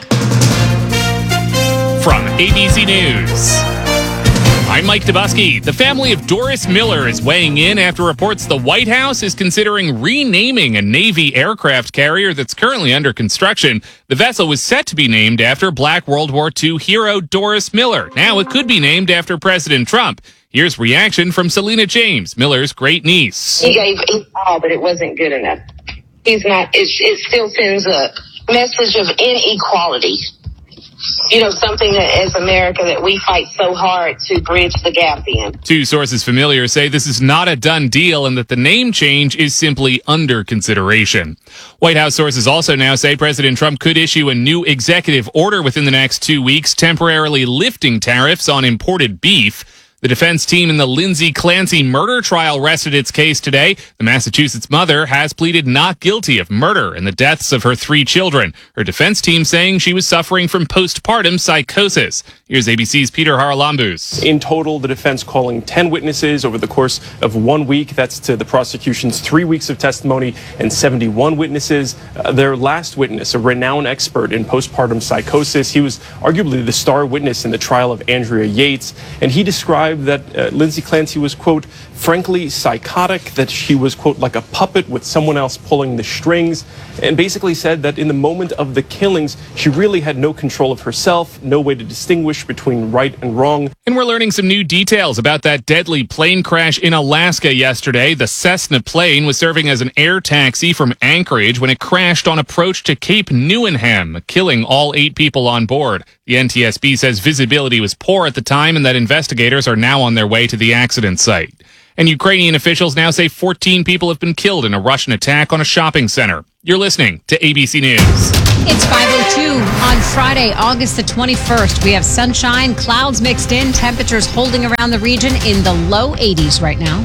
From ABC News, I'm Mike Dubusky. The family of Doris Miller is weighing in after reports the White House is considering renaming a Navy aircraft carrier that's currently under construction. The vessel was set to be named after Black World War II hero Doris Miller. Now it could be named after President Trump. Here's reaction from Selena James, Miller's great niece. He gave all, but it wasn't good enough. He's not. It still sends a message of inequality. You know, something that as America that we fight so hard to bridge the gap in. Two sources familiar say this is not a done deal and that the name change is simply under consideration. White House sources also now say President Trump could issue a new executive order within the next 2 weeks, temporarily lifting tariffs on imported beef. The defense team in the Lindsay Clancy murder trial rested its case today. The Massachusetts mother has pleaded not guilty of murder in the deaths of her 3 children. Her defense team saying she was suffering from postpartum psychosis. Here's ABC's Peter Haralambous. In total, the defense calling 10 witnesses over the course of 1 week. That's to the prosecution's 3 weeks of testimony and 71 witnesses. Their last witness, a renowned expert in postpartum psychosis. He was arguably the star witness in the trial of Andrea Yates, and he described that Lindsay Clancy was, quote, frankly psychotic, that she was, quote, like a puppet with someone else pulling the strings, and basically said that in the moment of the killings, she really had no control of herself, no way to distinguish between right and wrong. And we're learning some new details about that deadly plane crash in Alaska yesterday. The Cessna plane was serving as an air taxi from Anchorage when it crashed on approach to Cape Newenham, killing all 8 people on board. The NTSB says visibility was poor at the time and that investigators are now on their way to the accident site. And Ukrainian officials now say 14 people have been killed in a Russian attack on a shopping center. You're listening to ABC News. It's 5:02 on Friday, August the 21st. We have sunshine, clouds mixed in, temperatures holding around the region in the low 80s right now.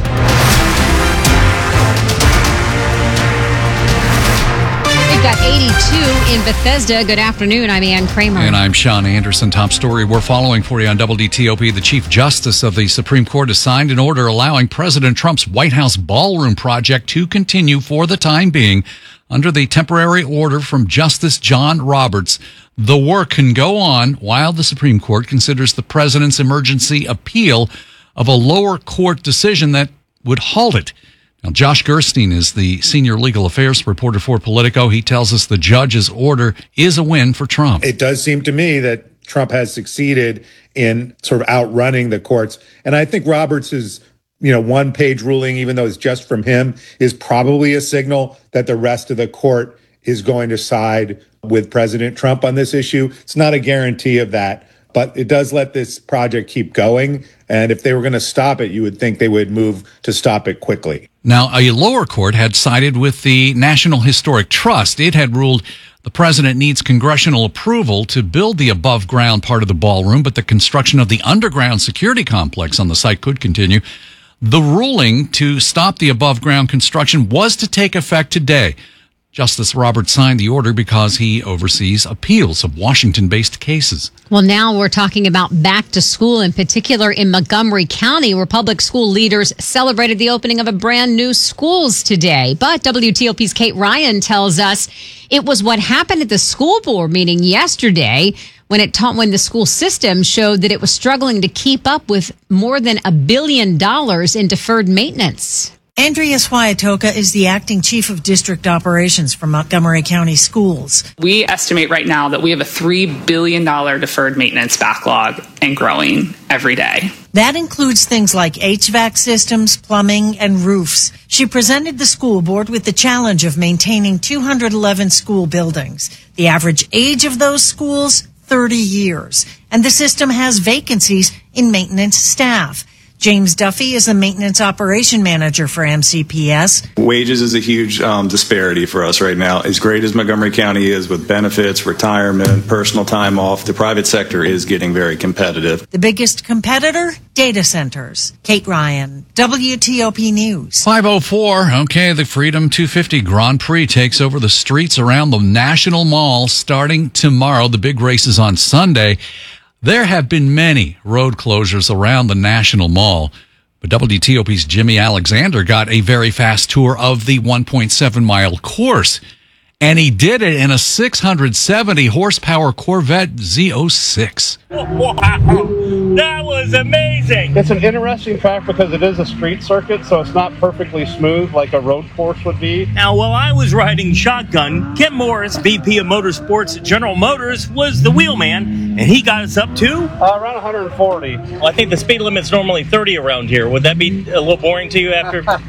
We've got 82 in Bethesda. Good afternoon. I'm Ann Kramer. And I'm Sean Anderson. Top story we're following for you on WTOP. The Chief Justice of the Supreme Court has signed an order allowing President Trump's White House ballroom project to continue for the time being under the temporary order from Justice John Roberts. The work can go on while the Supreme Court considers the president's emergency appeal of a lower court decision that would halt it. Now, Josh Gerstein is the senior legal affairs reporter for Politico. He tells us the judge's order is a win for Trump. It does seem to me that Trump has succeeded in sort of outrunning the courts. And I think Roberts' one-page ruling, even though it's just from him, is probably a signal that the rest of the court is going to side with President Trump on this issue. It's not a guarantee of that, but it does let this project keep going. And if they were going to stop it, you would think they would move to stop it quickly. Now, a lower court had sided with the National Historic Trust. It had ruled the president needs congressional approval to build the above-ground part of the ballroom, but the construction of the underground security complex on the site could continue. The ruling to stop the above-ground construction was to take effect today. Justice Roberts signed the order because he oversees appeals of Washington-based cases. Well, now we're talking about back to school, in particular in Montgomery County, where public school leaders celebrated the opening of a brand new schools today. But WTOP's Kate Ryan tells us it was what happened at the school board meeting yesterday when the school system showed that it was struggling to keep up with more than $1 billion in deferred maintenance. Andrea Swiatoka is the acting chief of district operations for Montgomery County Schools. We estimate right now that we have a $3 billion deferred maintenance backlog and growing every day. That includes things like HVAC systems, plumbing, and roofs. She presented the school board with the challenge of maintaining 211 school buildings. The average age of those schools, 30 years. And the system has vacancies in maintenance staff. James Duffy is the maintenance operation manager for MCPS. Wages is a huge disparity for us right now. As great as Montgomery County is with benefits, retirement, personal time off, the private sector is getting very competitive. The biggest competitor? Data centers. Kate Ryan, WTOP News. 5:04. Okay, the Freedom 250 Grand Prix takes over the streets around the National Mall starting tomorrow. The big race is on Sunday. There have been many road closures around the National Mall, but WTOP's Jimmy Alexander got a very fast tour of the 1.7-mile course, and he did it in a 670-horsepower Corvette Z06. Wow, that was amazing. It's an interesting track because it is a street circuit, so it's not perfectly smooth like a road course would be. Now, while I was riding shotgun, Ken Morris, VP of Motorsports at General Motors, was the wheelman, and he got us up to? Around 140. Well, I think the speed limit's normally 30 around here. Would that be a little boring to you after?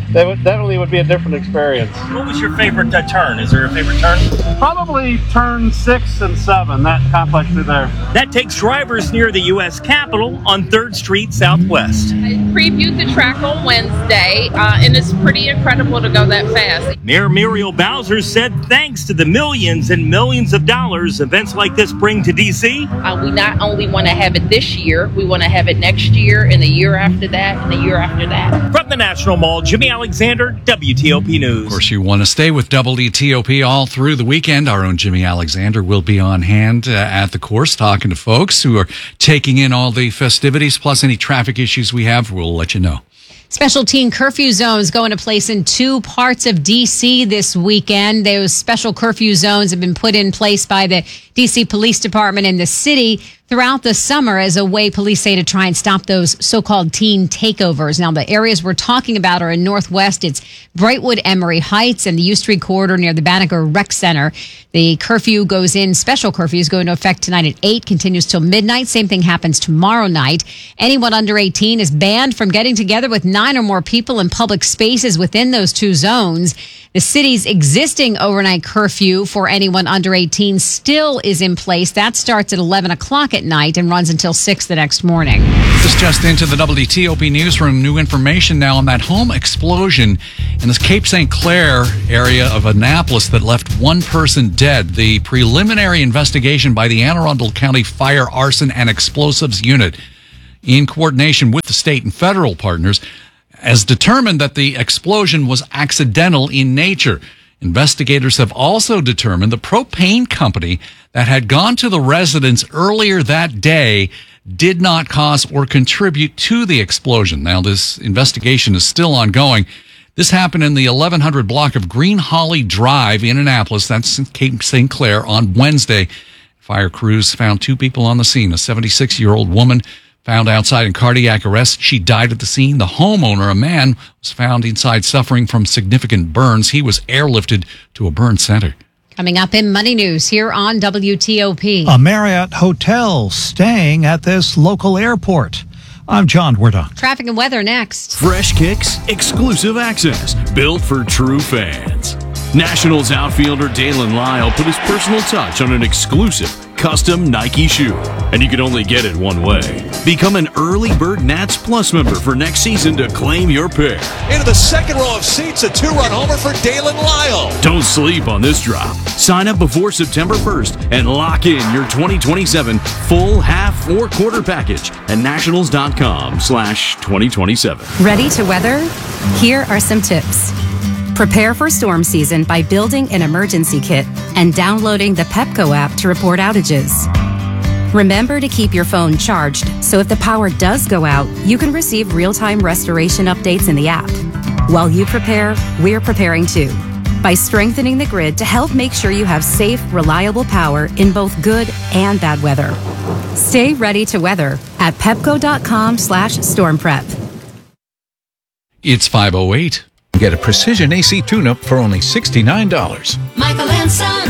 that definitely would be a different experience. What was your favorite turn? Is there a favorite turn? Probably turn 6 and 7, that complex through there. That takes drivers near the U.S. Capitol on 3rd Street Southwest. I previewed the track on Wednesday, and it's pretty incredible to go that fast. Mayor Muriel Bowser said thanks to the millions and millions of dollars events like this bring to D.C. We not only want to have it this year, we want to have it next year, and the year after that, and the year after that. From the National Mall, Jimmy Alexander, WTOP News. Of course, you want to stay with WTOP all through the weekend. Our own Jimmy Alexander will be on hand at the course talking to folks who are taking in all the festivities, plus any traffic issues we have. We'll let you know. Special teen curfew zones go into place in 2 parts of D.C. this weekend. Those special curfew zones have been put in place by the D.C. Police Department and the city throughout the summer as a way, police say, to try and stop those so-called teen takeovers. Now, the areas we're talking about are in Northwest. It's Brightwood, Emory Heights, and the U Street corridor near the Banneker Rec Center. The curfew goes in, special curfews go into effect tonight at 8, continues till midnight. Same thing happens tomorrow night. Anyone under 18 is banned from getting together with 9 or more people in public spaces within those 2 zones. The city's existing overnight curfew for anyone under 18 still is in place. That starts at 11 o'clock at night and runs until 6 the next morning. This just into the WTOP newsroom. New information now on that home explosion in the Cape St. Clair area of Annapolis that left 1 person dead. The preliminary investigation by the Anne Arundel County Fire, Arson, and Explosives Unit, in coordination with the state and federal partners, has determined that the explosion was accidental in nature. Investigators have also determined the propane company that had gone to the residence earlier that day did not cause or contribute to the explosion. Now, this investigation is still ongoing. This happened in the 1100 block of Green Holly Drive in Annapolis. That's in Cape St. Clair on Wednesday. Fire crews found 2 people on the scene. A 76-year-old woman found outside in cardiac arrest. She died at the scene. The homeowner, a man, was found inside suffering from significant burns. He was airlifted to a burn center. Coming up in Money News here on WTOP. A Marriott hotel staying at this local airport. I'm John Wardock. Traffic and weather next. Fresh kicks, exclusive access, built for true fans. Nationals outfielder Dalen Lyle put his personal touch on an exclusive custom Nike shoe, and you can only get it one way. Become an early bird Nats Plus member for next season to claim your pair. Into the second row of seats, a 2-run homer for Dalen Lyle. Don't sleep on this drop. Sign up before September 1st and lock in your 2027 full, half, or quarter package at nationals.com/2027. Ready to weather? Here are some tips. Prepare for storm season by building an emergency kit and downloading the Pepco app to report outages. Remember to keep your phone charged so if the power does go out, you can receive real-time restoration updates in the app. While you prepare, we're preparing too by strengthening the grid to help make sure you have safe, reliable power in both good and bad weather. Stay ready to weather at pepco.com/stormprep. It's 5:08. Get a precision AC tune-up for only $69. Michael and Son.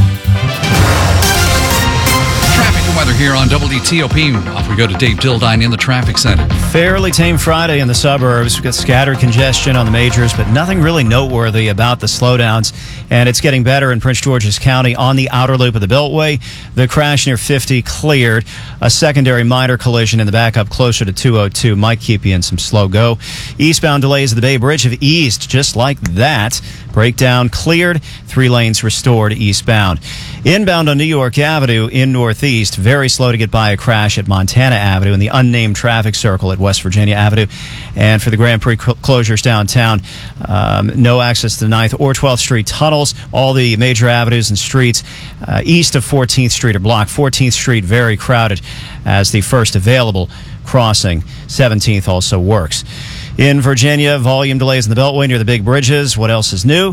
Traffic and weather here on WTOP. Off we go to Dave Dildine in the traffic center. Fairly tame Friday in the suburbs. We've got scattered congestion on the majors, but nothing really noteworthy about the slowdowns. And it's getting better in Prince George's County on the outer loop of the Beltway. The crash near 50 cleared. A secondary minor collision in the backup closer to 202 might keep you in some slow go. Eastbound delays at the Bay Bridge have eased just like that. Breakdown cleared. 3 lanes restored eastbound. Inbound on New York Avenue in Northeast, very slow to get by a crash at Montana Avenue in the unnamed traffic circle at West Virginia Avenue. And for the Grand Prix closures downtown, no access to the 9th or 12th Street tunnels. All the major avenues and streets east of 14th Street are blocked. 14th Street very crowded as the first available crossing. 17th also works. In Virginia, volume delays in the Beltway near the big bridges. What else is new?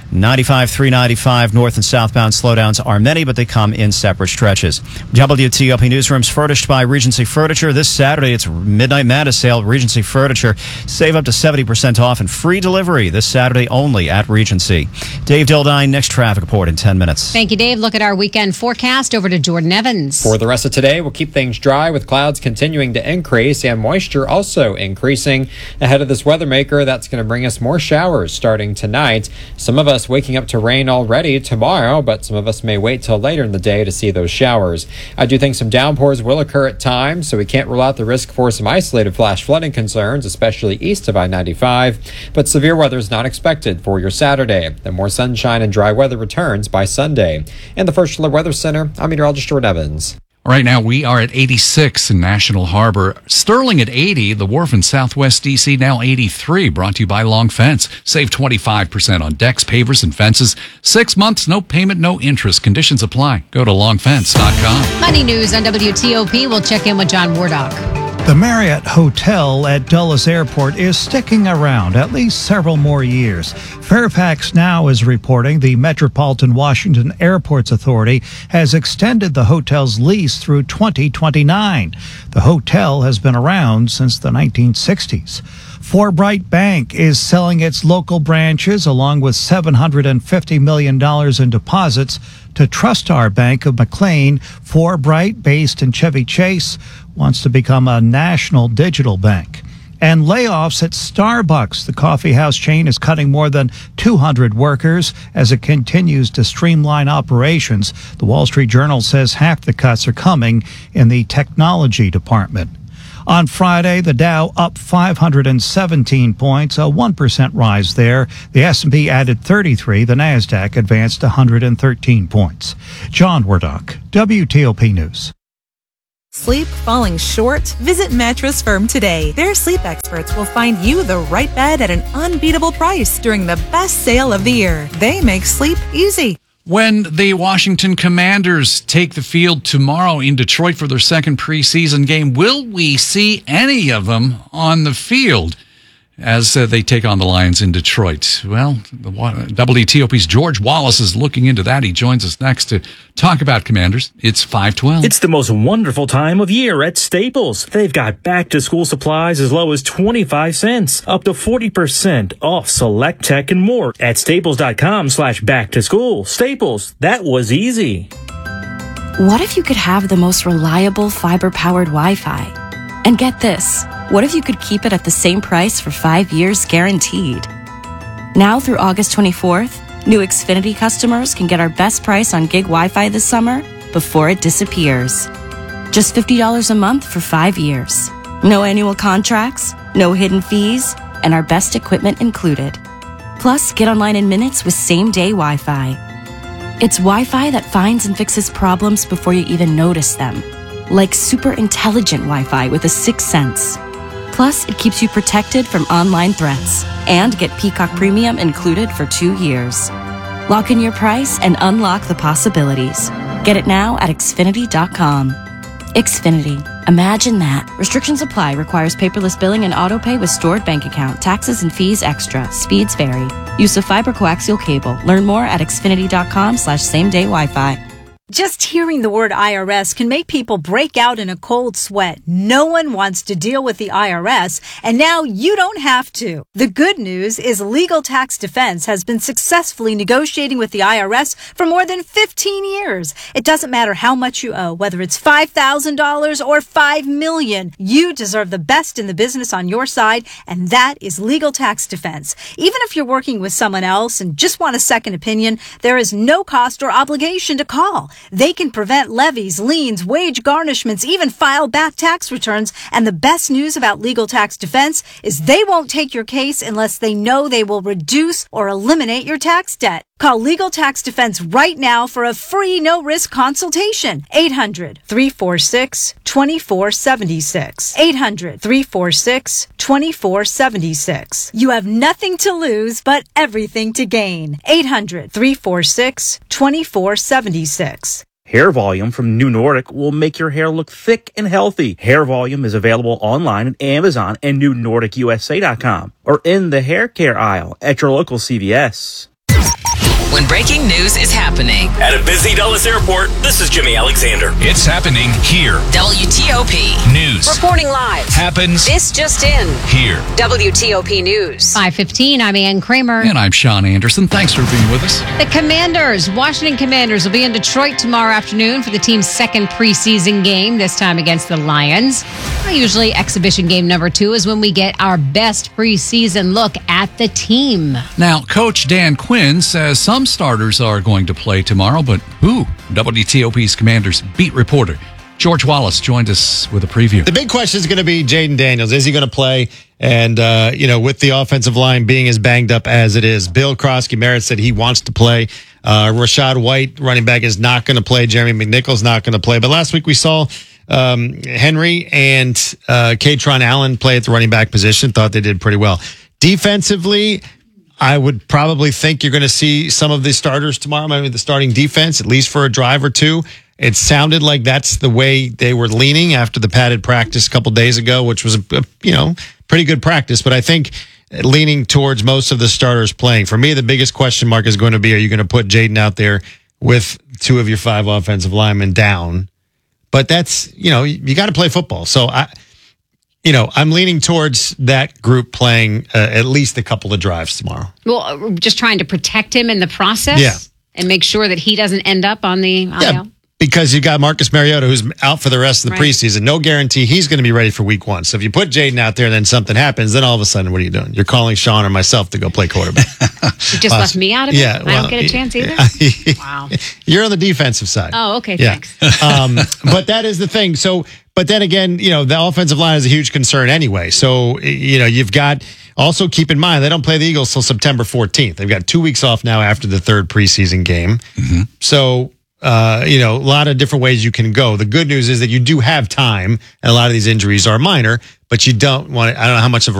95, 395 north and southbound slowdowns are many, but they come in separate stretches. WTOP Newsroom's furnished by Regency Furniture. This Saturday, it's Midnight Madness sale. Regency Furniture. Save up to 70% off and free delivery this Saturday only at Regency. Dave Dildine, next traffic report in 10 minutes. Thank you, Dave. Look at our weekend forecast. Over to Jordan Evans. For the rest of today, we'll keep things dry with clouds continuing to increase and moisture also increasing. Ahead of this weather maker, that's going to bring us more showers starting tonight. Some of us waking up to rain already tomorrow, but some of us may wait till later in the day to see those showers. I do think some downpours will occur at times, so we can't rule out the risk for some isolated flash flooding concerns, especially east of I-95, but severe weather is not expected for your Saturday. Then more sunshine and dry weather returns by Sunday. In the First Alert Weather Center, I'm meteorologist Jordan Evans. Right now, we are at 86 in National Harbor. Sterling at 80. The Wharf in Southwest D.C. now 83. Brought to you by Long Fence. Save 25% on decks, pavers, and fences. 6 months, no payment, no interest. Conditions apply. Go to longfence.com. Money news on WTOP. We'll check in with John Wardock. The Marriott Hotel at Dulles Airport is sticking around at least several more years. Fairfax Now is reporting the Metropolitan Washington Airports Authority has extended the hotel's lease through 2029. The hotel has been around since the 1960s. Forbright Bank is selling its local branches along with $750 million in deposits to TrustStar Bank of McLean. Forbright, based in Chevy Chase, wants to become a national digital bank. And layoffs at Starbucks. The coffee house chain is cutting more than 200 workers as it continues to streamline operations. The Wall Street Journal says half the cuts are coming in the technology department. On Friday, the Dow up 517 points, a 1% rise there. The S&P added 33. The Nasdaq advanced 113 points. John Wardock, WTOP News. Sleep falling short? Visit Mattress Firm today. Their sleep experts will find you the right bed at an unbeatable price during the best sale of the year. They make sleep easy. When the Washington Commanders take the field tomorrow in Detroit for their second preseason game, will we see any of them on the field as they take on the Lions in Detroit? Well, WTOP's George Wallace is looking into that. He joins us next to talk about Commanders. It's 5:12. It's the most wonderful time of year at Staples. They've got back-to-school supplies as low as 25 cents, up to 40% off select tech and more at staples.com/back-to-school. Staples, that was easy. What if you could have the most reliable fiber-powered Wi-Fi? And get this. What if you could keep it at the same price for 5 years guaranteed? Now through August 24th, new Xfinity customers can get our best price on gig Wi-Fi this summer before it disappears. Just $50 a month for 5 years. No annual contracts, no hidden fees, and our best equipment included. Plus, get online in minutes with same-day Wi-Fi. It's Wi-Fi that finds and fixes problems before you even notice them. Like super intelligent Wi-Fi with a 6th sense. Plus, it keeps you protected from online threats. And get Peacock Premium included for 2 years. Lock in your price and unlock the possibilities. Get it now at Xfinity.com. Xfinity. Imagine that. Restrictions apply. Requires paperless billing and autopay with stored bank account. Taxes and fees extra. Speeds vary. Use of fiber coaxial cable. Learn more at Xfinity.com/same-day Wi-Fi. Just hearing the word IRS can make people break out in a cold sweat. No one wants to deal with the IRS, and now you don't have to. The good news is Legal Tax Defense has been successfully negotiating with the IRS for more than 15 years. It doesn't matter how much you owe, whether it's $5,000 or $5 million. You deserve the best in the business on your side, and that is Legal Tax Defense. Even if you're working with someone else and just want a second opinion, there is no cost or obligation to call. They can prevent levies, liens, wage garnishments, even file back tax returns. And the best news about Legal Tax Defense is they won't take your case unless they know they will reduce or eliminate your tax debt. Call Legal Tax Defense right now for a free no-risk consultation. 800-346-2476. 800-346-2476. You have nothing to lose but everything to gain. 800-346-2476. Hair Volume from New Nordic will make your hair look thick and healthy. Hair Volume is available online at Amazon and NewNordicUSA.com or in the hair care aisle at your local CVS. When breaking news is happening. At a busy Dulles Airport, this is Jimmy Alexander. It's happening here. WTOP. News. Reporting live. Happens. This just in. Here. WTOP News. 5:15, I'm Ann Kramer. And I'm Sean Anderson. Thanks for being with us. The Commanders, Washington Commanders, will be in Detroit tomorrow afternoon for the team's second preseason game, this time against the Lions. Usually exhibition game number 2 is when we get our best preseason look at the team. Now, Coach Dan Quinn says some starters are going to play tomorrow, but who? WTOP's Commanders beat reporter George Wallace joined us with a preview. The big question is going to be Jaden Daniels. Is he going to play? And, with the offensive line being as banged up as it is, Bill Krosky-Merritt said he wants to play. Rashad White, running back, is not going to play. Jeremy McNichols not going to play. But last week we saw Henry and Katron Allen play at the running back position. Thought they did pretty well. Defensively, I would probably think you're going to see some of the starters tomorrow, maybe the starting defense, at least for a drive or two. It sounded like that's the way they were leaning after the padded practice a couple days ago, which was a pretty good practice. But I think leaning towards most of the starters playing. For me, the biggest question mark is going to be, are you going to put Jaden out there with 2 of your 5 offensive linemen down? But that's, you got to play football. So I'm leaning towards that group playing at least a couple of drives tomorrow. Well, just trying to protect him in the process. Yeah. And make sure that he doesn't end up on the IL. Yeah, because you got Marcus Mariota, who's out for the rest of the preseason. No guarantee he's going to be ready for week 1. So if you put Jaden out there and then something happens, then all of a sudden, what are you doing? You're calling Sean or myself to go play quarterback. You just left me out of it? Yeah, I don't get a chance either? Wow. You're on the defensive side. Oh, okay, yeah. thanks. But that is the thing. So, but then again, the offensive line is a huge concern anyway. So, you've got, also keep in mind, they don't play the Eagles till September 14th. They've got 2 weeks off now after the 3rd preseason game. Mm-hmm. So, a lot of different ways you can go. The good news is that you do have time, and a lot of these injuries are minor, but you don't want to, I don't know how much of a